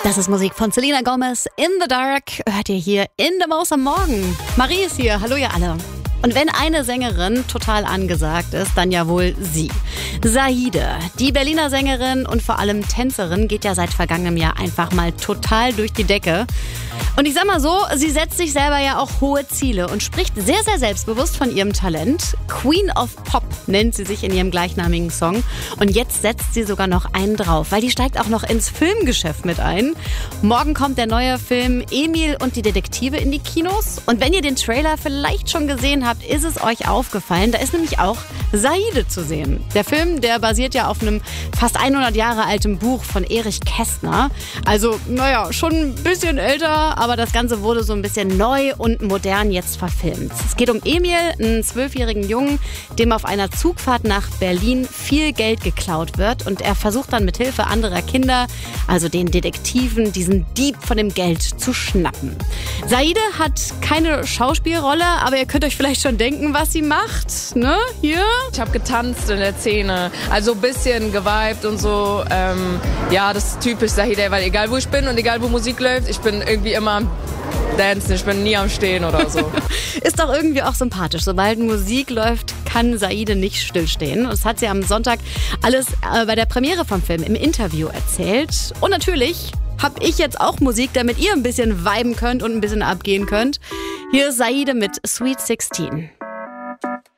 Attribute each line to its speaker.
Speaker 1: Das ist Musik von Selena Gomez. In the Dark hört ihr hier in The Maus am Morgen. Marie ist hier. Hallo ihr alle. Und wenn eine Sängerin total angesagt ist, dann ja wohl sie. Saide, die Berliner Sängerin und vor allem Tänzerin, geht ja seit vergangenem Jahr einfach mal total durch die Decke. Und ich sag mal so, sie setzt sich selber ja auch hohe Ziele und spricht sehr, sehr selbstbewusst von ihrem Talent. Queen of Pop nennt sie sich in ihrem gleichnamigen Song. Und jetzt setzt sie sogar noch einen drauf, weil die steigt auch noch ins Filmgeschäft mit ein. Morgen kommt der neue Film Emil und die Detektive in die Kinos. Und wenn ihr den Trailer vielleicht schon gesehen habt, ist es euch aufgefallen. Da ist nämlich auch Saide zu sehen. Der Film, der basiert ja auf einem fast 100 Jahre alten Buch von Erich Kästner. Also, naja, schon ein bisschen älter, aber das Ganze wurde so ein bisschen neu und modern jetzt verfilmt. Es geht um Emil, einen 12-jährigen Jungen, dem auf einer Zugfahrt nach Berlin viel Geld geklaut wird. Und er versucht dann mit Hilfe anderer Kinder, also den Detektiven, diesen Dieb von dem Geld zu schnappen. Saide hat keine Schauspielrolle, aber ihr könnt euch vielleicht schon denken, was sie macht, ne? Hier.
Speaker 2: Ich habe getanzt in der Szene, also ein bisschen geweibt und so. Ja, das ist typisch Saide, weil egal wo ich bin und egal wo Musik läuft, ich bin irgendwie immer am Dancen, ich bin nie am Stehen oder so.
Speaker 1: Ist doch irgendwie auch sympathisch. Sobald Musik läuft, kann Saide nicht stillstehen. Das hat sie am Sonntag alles bei der Premiere vom Film im Interview erzählt. Und natürlich habe ich jetzt auch Musik, damit ihr ein bisschen viben könnt und ein bisschen abgehen könnt. Hier ist Saide mit Sweet 16.